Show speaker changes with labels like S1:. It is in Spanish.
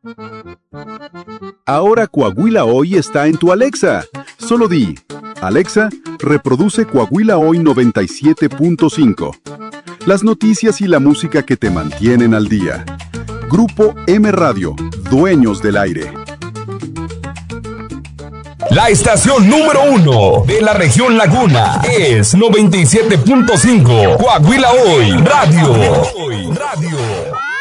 S1: Ahora Coahuila Hoy está en tu Alexa. Solo di, Alexa, reproduce Coahuila Hoy 97.5. Las noticias y la música que te mantienen al día. Grupo M Radio, dueños del aire.
S2: La estación número 1 de la región Laguna es 97.5 Coahuila Hoy Radio.